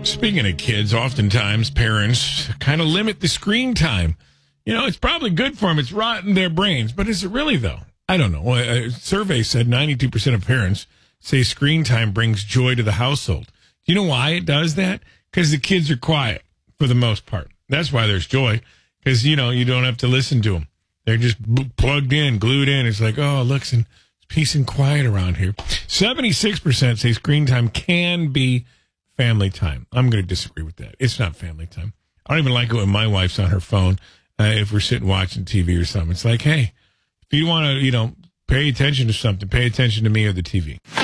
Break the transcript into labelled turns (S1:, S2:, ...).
S1: Speaking of kids, oftentimes parents kind of limit the screen time. You know, it's probably good for them. It's rotting their brains. But is it really, though? I don't know. A survey said 92% of parents say screen time brings joy to the household. Do you know why it does that? Because the kids are quiet for the most part. That's why there's joy. Because, you know, you don't have to listen to them. They're just plugged in, glued in. It's like, oh, looks and peace and quiet around here. 76% say screen time can be family time. I'm going to disagree with that. It's not family time. I don't even like it when my wife's on her phone if we're sitting watching TV or something. It's like, hey, if you want to, pay attention to something, pay attention to me or the TV.